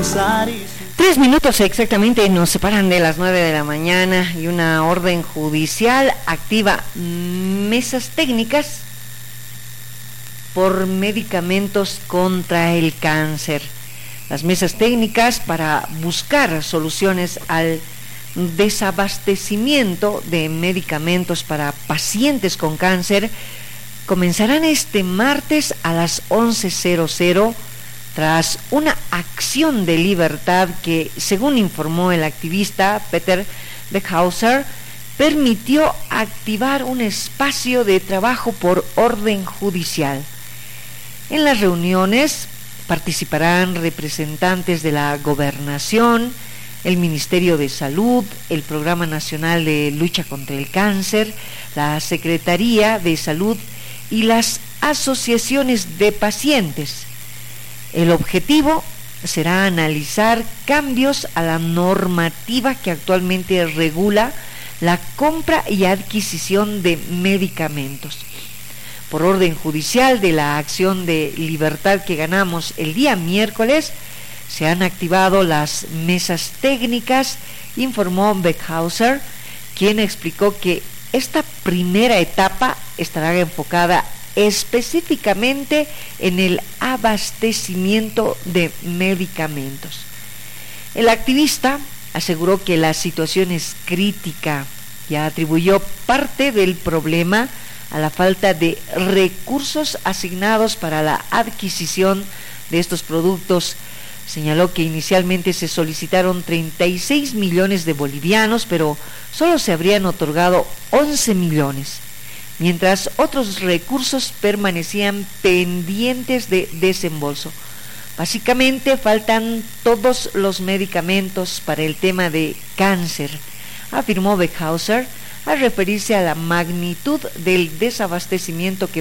3 minutos exactamente nos separan de las 9 de la mañana y una orden judicial activa mesas técnicas por medicamentos contra el cáncer. Las mesas técnicas para buscar soluciones al desabastecimiento de medicamentos para pacientes con cáncer comenzarán este martes a las 11:00 tras una acción de libertad que, según informó el activista Peter Beckhauser, permitió activar un espacio de trabajo por orden judicial. En las reuniones participarán representantes de la Gobernación, el Ministerio de Salud, el Programa Nacional de Lucha contra el Cáncer, la Secretaría de Salud y las asociaciones de pacientes. El objetivo será analizar cambios a la normativa que actualmente regula la compra y adquisición de medicamentos. Por orden judicial de la acción de libertad que ganamos el día miércoles, se han activado las mesas técnicas, informó Beckhauser, quien explicó que esta primera etapa estará enfocada específicamente en el abastecimiento de medicamentos. El activista aseguró que la situación es crítica y atribuyó parte del problema a la falta de recursos asignados para la adquisición de estos productos. Señaló que inicialmente se solicitaron 36 millones de bolivianos, pero solo se habrían otorgado 11 millones. Mientras otros recursos permanecían pendientes de desembolso. Básicamente faltan todos los medicamentos para el tema de cáncer, afirmó Beckhauser al referirse a la magnitud del desabastecimiento que